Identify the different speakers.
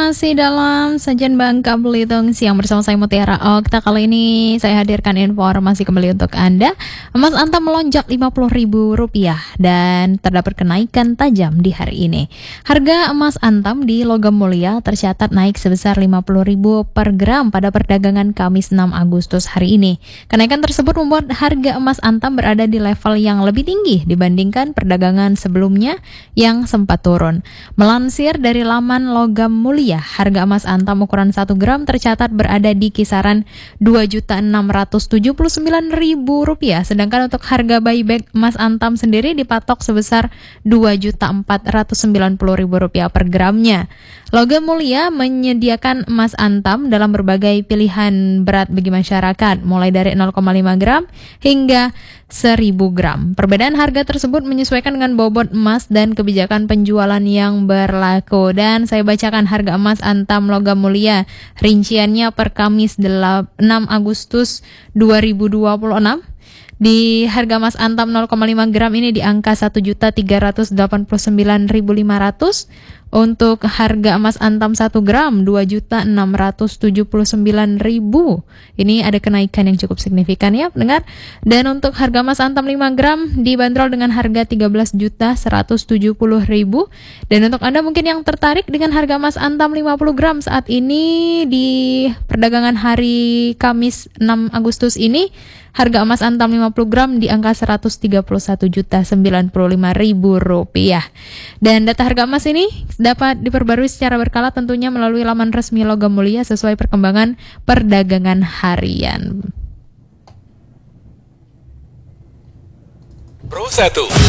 Speaker 1: masih dalam Sajian Bangka Belitung Siang bersama saya Mutiara Okta. Kali ini saya hadirkan informasi kembali untuk Anda. Emas antam melonjak Rp50.000 dan terdapat kenaikan tajam di hari ini. Harga emas antam di Logam Mulia tercatat naik sebesar Rp50.000 per gram pada perdagangan Kamis 6 Agustus hari ini. Kenaikan tersebut membuat harga emas antam berada di level yang lebih tinggi dibandingkan perdagangan sebelumnya yang sempat turun. Melansir dari laman Logam Mulia, harga emas antam ukuran 1 gram tercatat berada di kisaran Rp2.679.000, sedangkan untuk harga buyback emas antam sendiri dipatok sebesar Rp2.490.000 per gramnya. Logam Mulia menyediakan emas antam dalam berbagai pilihan berat bagi masyarakat, mulai dari 0,5 gram hingga 1.000 gram. Perbedaan harga tersebut menyesuaikan dengan bobot emas dan kebijakan penjualan yang berlaku. Dan saya bacakan harga emas antam Logam Mulia. Rinciannya per Kamis 6 Agustus 2026. Di harga emas antam 0,5 gram ini di angka Rp1.389.500. Untuk harga emas antam 1 gram Rp2.679.000. Ini ada kenaikan yang cukup signifikan ya pendengar. Dan untuk harga emas antam 5 gram dibanderol dengan harga Rp13.170.000. Dan untuk Anda mungkin yang tertarik dengan harga emas antam 50 gram saat ini di perdagangan hari Kamis 6 Agustus ini, harga emas antam 50 gram di angka Rp131.095.000. Dan data harga emas ini dapat diperbarui secara berkala tentunya melalui laman resmi Logam Mulia sesuai perkembangan perdagangan harian.
Speaker 2: Pro 1